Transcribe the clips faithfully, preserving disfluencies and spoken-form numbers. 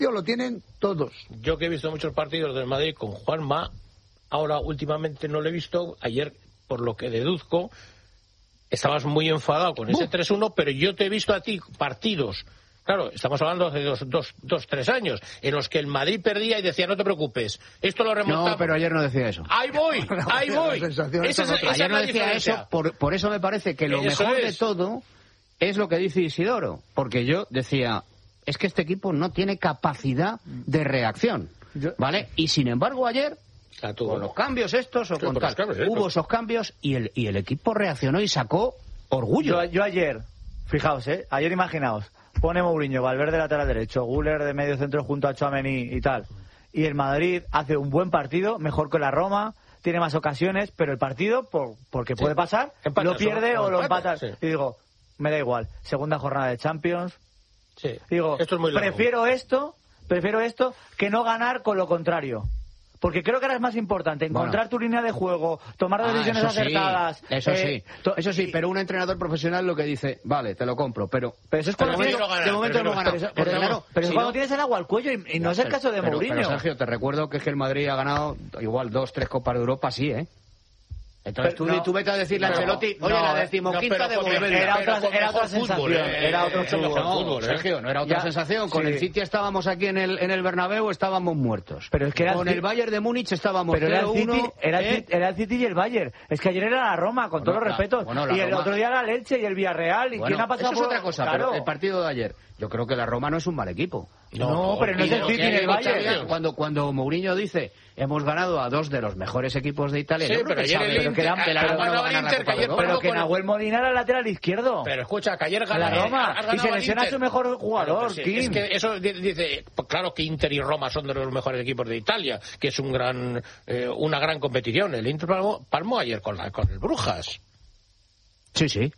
lo tienen todos. Yo que he visto muchos partidos del Madrid con Juanma, ahora últimamente no lo he visto, ayer por lo que deduzco estabas muy enfadado con ese tres uno, pero yo te he visto a ti partidos, claro, estamos hablando de dos, dos, dos, tres años, en los que el Madrid perdía y decía, no te preocupes, esto lo remontamos. No, pero ayer no decía eso. ¡Ahí voy! ¡Ahí voy! Esa es, esa ayer es no la decía diferencia. eso, por, por eso me parece que lo Eso mejor es. de todo es lo que dice Isidoro, porque yo decía, es que este equipo no tiene capacidad de reacción, ¿vale? Y sin embargo ayer, con los cambios estos o Sí, con con tal, los cambios, ¿eh? hubo esos cambios y el, y el equipo reaccionó y sacó orgullo. Yo, yo ayer, fijaos, ¿eh? Ayer imaginaos, pone Mourinho, Valverde lateral derecho, Güler de medio centro junto a Tchouaméni y tal. Y el Madrid hace un buen partido, mejor que la Roma, tiene más ocasiones, pero el partido, por, porque Sí. puede pasar, Empata, lo pierde solo, o lo empata, empata. sí. Y digo, me da igual, segunda jornada de Champions. Sí. Digo, Esto es muy largo. prefiero esto, prefiero esto que no ganar con lo contrario. Porque creo que ahora es más importante encontrar Bueno. tu línea de juego, tomar Ah, decisiones eso sí, acertadas. eso eh, sí, to- eso sí, y- pero un entrenador profesional lo que dice, vale, te lo compro, pero... Pero eso es pero cuando de tienes- momento- ganar, de momento pero no no- gana. pero eso- Porque pero- claro, pero es si cuando no- tienes el agua al cuello y, y no Ya, es el pero- caso de pero- Mourinho. Pero Sergio, te recuerdo que es que el Madrid ha ganado igual dos, tres Copas de Europa, sí, ¿eh? Entonces Pero tú, no, tú vete a decirle a no, Ancelotti, oye, no, la no, decimoquinta pero de con- volverla. era pero otra- con era mejor otra fútbol, sensación, eh, era otro mucho mejor fútbol. fútbol, eh. Sergio, no era otra Ya, sensación. Con sí. el City estábamos aquí en el, en el Bernabéu, estábamos muertos. Pero es que era Con el el Ci- Bayern de Múnich estábamos Pero era el, cero uno. City, era, el ¿eh? City, era el City y el Bayern. Es que ayer era la Roma, con Bueno, todos los la- respetos. bueno, la y el Roma- otro día la Elche y el Villarreal. ¿Y Bueno, quién ha pasado eso es por- otra cosa, Claro. pero el partido de ayer, yo creo que la Roma no es un mal equipo. No, pero no Y es de el lo City que ni hay el en Bayern. Italia, Cuando, cuando Mourinho dice, hemos ganado a dos de los mejores equipos de Italia, Sí, yo creo pero que ayer sabe el pero Inter- que la- que la a- Roma a- no va a a- ganar la Inter, Copa que de ayer Europa. Pero que con- Nahuel Molina era el lateral izquierdo. Pero escucha, que ayer A gana la Roma. has ganado Y se al lesiona a Inter. su mejor jugador, Pero, pues, sí, Kim. es que eso di- dice, pues claro que Inter y Roma son de los mejores equipos de Italia, que es un gran, eh, una gran competición. El Inter palmó, palmó ayer con, la, con el Brujas. Sí, sí.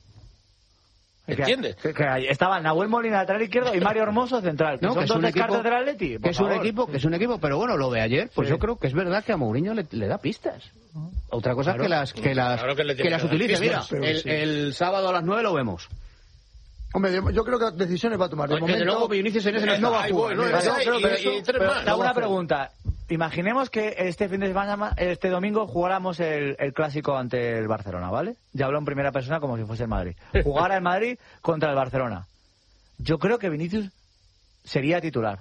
¿Entiendes? Que, que ahí estaba Nahuel Molina lateral izquierdo y Mario Hermoso central. Que No, son que es dos un descartes equipo- del Atleti. Que por es un favor. equipo, que es un equipo, pero bueno, lo de ayer, pues Sí. yo creo que es verdad que a Mourinho le, le da pistas. Otra cosa Claro. es que las que las Claro que le tiene que las que dar utilice. Mira, pistas, pero el, sí. el sábado a las nueve lo vemos. Hombre, de- yo creo que decisiones va a tomar. De Desde momento, luego Vinicius en ese no no va a Ahí jugar. voy, no, Mira, esa- yo creo y- que y- eso- y tres Pero más. te hago va a una hacer. pregunta. Imaginemos que este fin de semana, este domingo, jugáramos el, el clásico ante el Barcelona, ¿vale? Ya hablo en primera persona como si fuese el Madrid. Jugara el Madrid contra el Barcelona. Yo creo que Vinicius sería titular.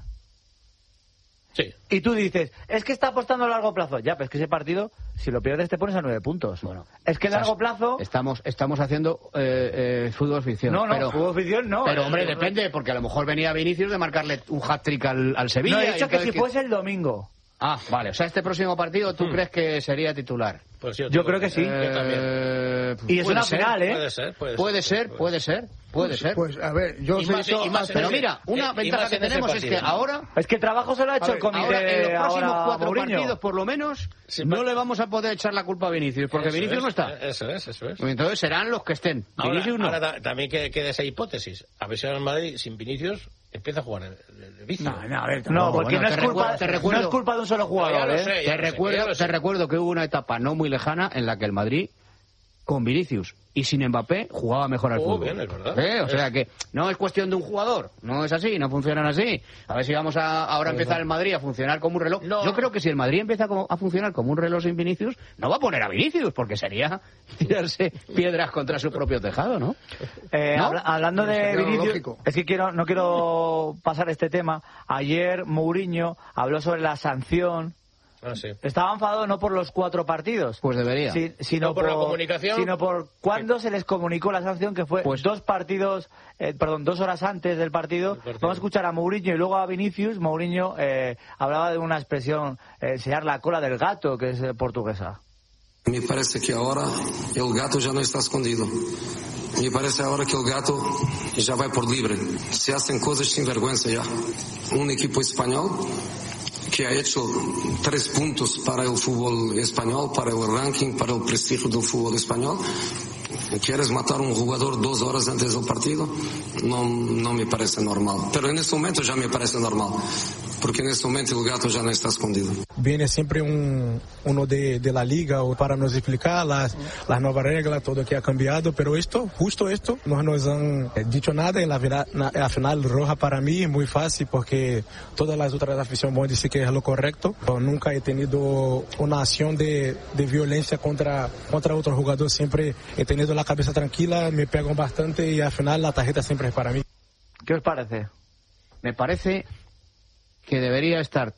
Sí. Y tú dices, es que está apostando a largo plazo. Ya, pero es que ese partido, si lo pierdes, te pones a nueve puntos. Bueno, es que a largo plazo... Estamos estamos haciendo eh, eh, fútbol ficción. No, no, pero, fútbol ficción no. Pero hombre, Eh, depende, porque a lo mejor venía Vinicius de marcarle un hat-trick al, al Sevilla. No, he y dicho que entonces si fuese el domingo. Ah, vale. O sea, este próximo partido, ¿tú crees que sería titular? Pues Yo tengo- creo que sí. Yo también. Eh, Y es puede una ser, final, ¿eh? Puede ser, puede, Puede ser, puede ser, puede ser. Pues a ver, yo Y sé más- eso y más hace- Pero ese- mira, una eh, y ventaja más que en ese tenemos es que partido. ahora, Es que el trabajo se lo ha hecho A el ver, comité ahora en los próximos ahora cuatro Mourinho. partidos, por lo menos, Sí, no pa- le vamos a poder echar la culpa a Vinicius, porque Eso Vinicius es, no está. Eso es, eso es. Entonces serán los que estén. Ahora, Vinicius no. ahora ta- también que- queda esa hipótesis. A ver si ahora el Madrid, sin Vinicius, empieza a jugar el, el, el vicio. No, no, a ver, No, tampoco, porque bueno, no, es te culpa, recuerdo- te no recuerdo- es culpa de un solo Ya jugador, lo ¿eh? sé, ya Te lo sé, ya recuerdo, lo sé. te recuerdo que hubo una etapa no muy lejana en la que el Madrid, con Vinicius y sin Mbappé, jugaba mejor al Oh, fútbol. bien, es verdad. ¿Eh? O sea que no es cuestión de un jugador, no es así, no funcionan así. A ver si vamos a ahora a empezar el Madrid a funcionar como un reloj. No. Yo creo que si el Madrid empieza como- a funcionar como un reloj sin Vinicius, no va a poner a Vinicius, porque sería tirarse piedras contra su propio tejado, ¿no? Eh, ¿No? habla- hablando Pero de sería lo Vinicius, lógico. es que quiero, no quiero pasar este tema. Ayer Mourinho habló sobre la sanción. Ah, sí. Estaba enfadado no por los cuatro partidos, Pues debería. si- sino No por la comunicación. sino por cuándo se les comunicó la sanción, que fue Pues- dos partidos, eh, perdón, dos horas antes del partido. partido. Vamos a escuchar a Mourinho y luego a Vinicius. Mourinho eh, hablaba de una expresión, eh, enseñar la cola del gato, que es eh, portuguesa. Me parece que ahora el gato ya no está escondido. Me parece ahora que el gato ya va por libre. Se hacen cosas sin vergüenza ya. Un equipo español que ha hecho tres puntos para el fútbol español, para el ranking, para el prestigio del fútbol español. ¿Quieres matar a un jugador dos horas antes del partido? No, no me parece normal. Pero en este momento ya me parece normal. porque en este momento el gato ya no está escondido. Viene siempre un, uno de, de la liga para nos explicar las, las nuevas reglas, todo que ha cambiado, pero esto, justo esto, no nos han dicho nada en la, la final roja para mí, muy fácil, porque todas las otras aficiones van a decir que es lo correcto. Yo nunca he tenido una acción de, de violencia contra, contra otro jugador, siempre he tenido la cabeza tranquila, me pegan bastante y al final la tarjeta siempre es para mí. ¿Qué os parece? Me parece que debería estar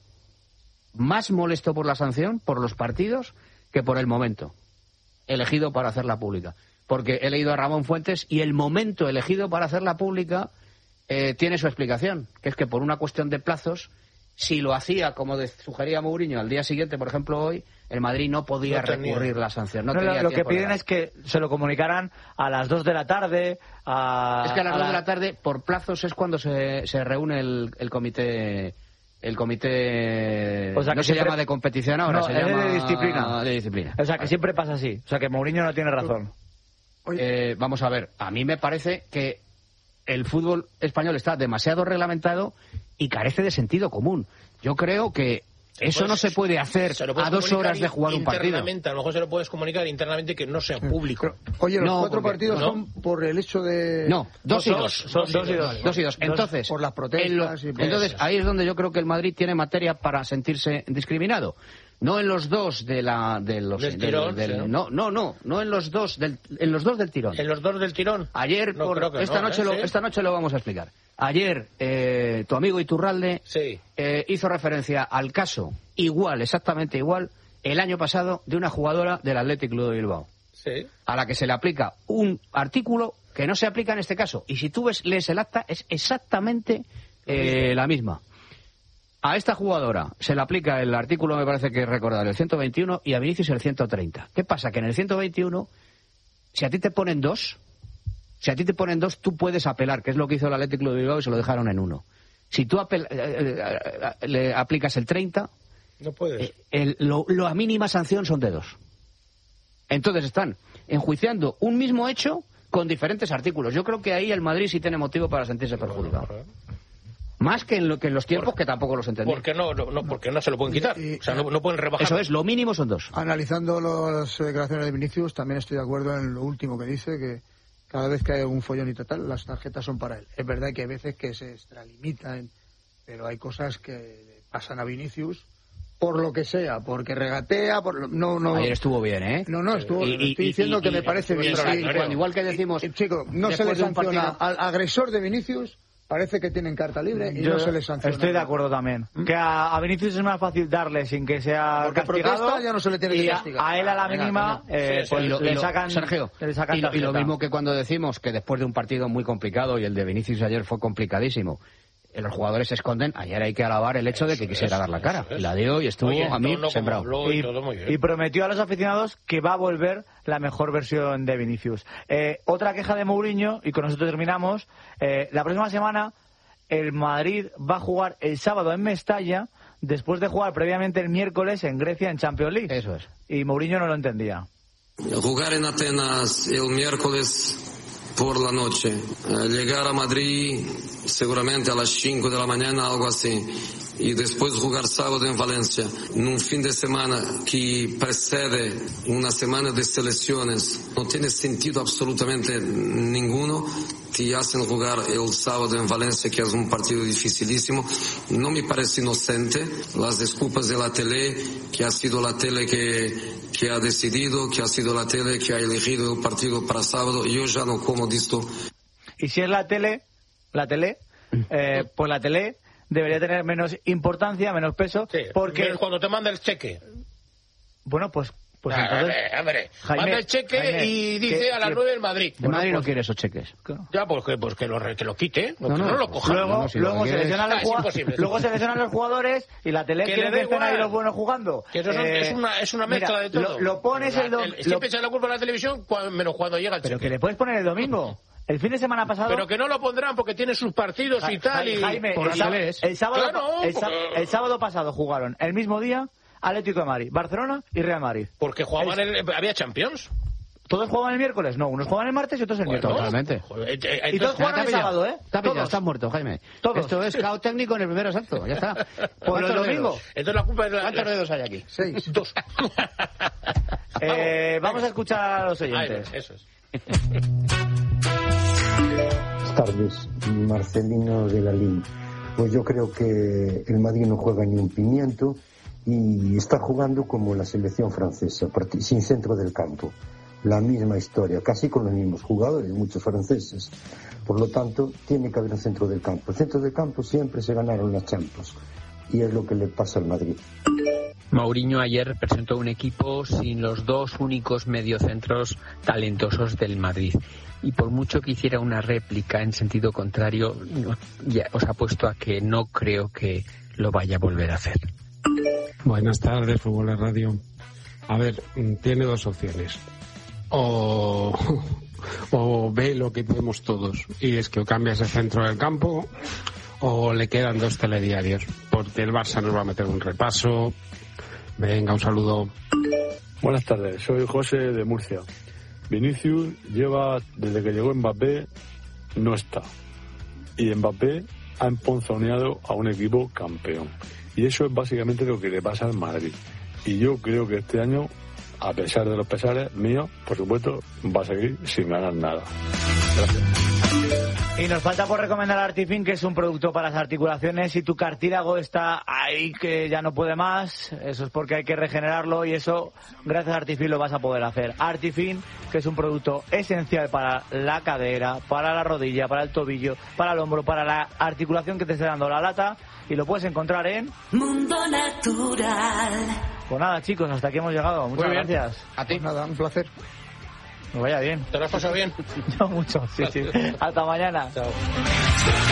más molesto por la sanción, por los partidos, que por el momento elegido para hacerla pública. Porque he leído a Ramón Fuentes y el momento elegido para hacerla pública eh, tiene su explicación, que es que por una cuestión de plazos, si lo hacía, como de, sugería Mourinho, al día siguiente, por ejemplo hoy, el Madrid no podía no recurrir la sanción. No no, tenía lo que piden es que se lo comunicaran a las dos de la tarde. A, es que a las a dos la... de la tarde, por plazos, es cuando se, se reúne el, el comité... El comité o sea, no que se siempre... llama de competición ahora, no, se es llama de disciplina. de disciplina. O sea, que siempre pasa así. O sea, que Mourinho no tiene razón. Eh, vamos a ver, a mí me parece que el fútbol español está demasiado reglamentado y carece de sentido común. Yo creo que eso pues, no se puede hacer se a dos horas de jugar un partido. A lo mejor se lo puedes comunicar internamente que no sea público. Pero, oye, los no, cuatro porque, partidos ¿no? son por el hecho de... No, dos, dos y dos. Son dos, dos y dos. Dos y dos. Entonces, por las protestas. Lo, y por entonces, eso. ahí es donde yo creo que el Madrid tiene materia para sentirse discriminado. No en los dos de la de los del tirón, del, del, sí. no no no no en los dos del en los dos del tirón. En los dos del tirón. Ayer no, por, esta no, noche ¿eh? lo, ¿Sí? esta noche lo vamos a explicar. Ayer eh, tu amigo Iturralde sí. eh, hizo referencia al caso igual, exactamente igual, el año pasado de una jugadora del Athletic Club de Bilbao. Sí. A la que se le aplica un artículo que no se aplica en este caso. Y si tú ves, lees el acta, es exactamente eh, la misma. A esta jugadora se le aplica el artículo, me parece que recordar, el ciento veintiuno y a Vinicius el ciento treinta. ¿Qué pasa? Que en el ciento veintiuno, si a ti te ponen dos, si a ti te ponen dos, tú puedes apelar, que es lo que hizo el Athletic Club de Bilbao y se lo dejaron en uno. Si tú apel, eh, eh, le aplicas el treinta, no puedes. Eh, el, lo, lo, la mínima sanción son de dos. Entonces están enjuiciando un mismo hecho con diferentes artículos. Yo creo que ahí el Madrid sí tiene motivo para sentirse perjudicado. Más que en, lo, que en los tiempos por, que tampoco los entendí. Porque no, no, porque no se lo pueden quitar. Y, o sea, no, no pueden rebajar. Eso es, lo mínimo son dos. Analizando las declaraciones de Vinicius, también estoy de acuerdo en lo último que dice, que cada vez que hay un follón y tal, las tarjetas son para él. Es verdad que hay veces que se extralimitan, pero hay cosas que pasan a Vinicius por lo que sea, porque regatea, por lo, no, no. Ayer estuvo bien, ¿eh? No, no, estuvo. Y, y, estoy diciendo y, que y, me parece y, bien. y, Sí. Cuando, igual que decimos. Y, chico, no se le sanciona al agresor de Vinicius. Parece que tienen carta libre y Yo no se les sanciona. Estoy de acuerdo también. ¿Mm? Que a, a Vinicius es más fácil darle sin que sea porque castigado. Protesta, ya no se le tiene que y castigar. A, a él a la mínima, venga, venga. Eh, Sí, pues sí, y lo, le y lo, sacan. Sergio, le sacan y, lo, y lo mismo que cuando decimos que después de un partido muy complicado, y el de Vinicius ayer fue complicadísimo, los jugadores se esconden. Ayer hay que alabar el hecho de que quisiera dar la cara. La dio y estuvo Oye, a mí no, sembrado. Y, y, y prometió a los aficionados que va a volver la mejor versión de Vinicius. Eh, otra queja de Mourinho, y con nosotros terminamos. Eh, la próxima semana el Madrid va a jugar el sábado en Mestalla, después de jugar previamente el miércoles en Grecia en Champions League. Eso es. Y Mourinho no lo entendía. Jugar en Atenas el miércoles por la noche, eh, llegar a Madrid seguramente a las cinco de la mañana, algo así, y después jugar sábado en Valencia, en un fin de semana que precede una semana de selecciones, no tiene sentido absolutamente ninguno. Te hacen jugar el sábado en Valencia, que es un partido dificilísimo. No me parece inocente las disculpas de la tele, que ha sido la tele que, que ha decidido, que ha sido la tele que ha elegido el partido para sábado. Yo ya no como de esto. Y si es la tele, la tele, eh, pues la tele debería tener menos importancia, menos peso, sí, porque cuando te manda el cheque. Bueno, pues pues Ah, entonces, hombre, hombre. Jaime, manda el cheque Jaime, y dice que, a las que, nueve el Madrid. El Madrid bueno, no quiere esos cheques. Ya, pues que, pues que, lo, que lo quite, no, no, que no, no lo coja. Luego, no, no, si luego lo seleccionan Ah, los es jugad- imposible. luego seleccionan los jugadores y la tele Que quiere le dé que estén ahí igual. los buenos jugando. Que eso son- Eh, es, una, es una mezcla mira, de todo. Lo, lo pones el, dom- el, lo- Siempre echa la culpa a la televisión, cuando, menos cuando llega el Pero cheque. que le puedes poner el domingo. El fin de semana pasado... Pero que no lo pondrán porque tiene sus partidos Ja- y tal. Y... Jaime, por el, sá- teles. el sábado, Claro, el, sá- porque- el sábado pasado jugaron el mismo día Atlético de Madrid, Barcelona y Real Madrid. Porque jugaban El- el- había Champions. ¿Todos juegan el miércoles? No, unos juegan el martes y otros el Bueno, miércoles. Totalmente. Joder, eh, eh, Y todos entonces- juegan el sábado, ¿eh? Está pillado, Todos. estás muerto, Jaime. Todos. Esto es caos técnico en el primer asalto, ya está. Por el ¿Cuántos domingo. dedos? Entonces la culpa es de la... ¿Cuántos dedos hay aquí? Seis. Dos. Eh, vamos a escuchar a los Ahí, oyentes. eso es. Buenas tardes, Marcelino de la Lima. Pues yo creo que el Madrid no juega ni un pimiento y está jugando como la selección francesa, parti- sin centro del campo. La misma historia, casi con los mismos jugadores, muchos franceses. Por lo tanto, tiene que haber un centro del campo. El centro del campo siempre se ganaron las Champions y es lo que le pasa al Madrid. Mourinho ayer presentó un equipo sin los dos únicos mediocentros talentosos del Madrid. Y por mucho que hiciera una réplica en sentido contrario, no- ya os apuesto a que no creo que lo vaya a volver a hacer. Buenas tardes, Fútbol en Radio. A ver, mm, tiene dos opciones. O, o ve lo que vemos todos, y es que o cambias el centro del campo o le quedan dos telediarios, porque el Barça nos va a meter un repaso. Venga, un saludo. Buenas tardes, soy José de Murcia. Vinicius lleva, desde que llegó Mbappé, no está. Y Mbappé ha emponzoneado a un equipo campeón. Y eso es básicamente lo que le pasa al Madrid. Y yo creo que este año, a pesar de los pesares míos, por supuesto, va a seguir sin ganar nada. Gracias. Y nos falta por recomendar Artifin, que es un producto para las articulaciones. Si tu cartílago está ahí que ya no puede más, eso es porque hay que regenerarlo y eso, gracias a Artifin, lo vas a poder hacer. Artifin, que es un producto esencial para la cadera, para la rodilla, para el tobillo, para el hombro, para la articulación que te esté dando la lata, y lo puedes encontrar en Mundo Natural. Pues nada, chicos, hasta aquí hemos llegado. Muchas Muy bien. gracias. A ti. Pues nada, un placer. Que vaya bien. ¿Te lo has pasado bien? Yo mucho, sí, sí. Hasta mañana. Chao.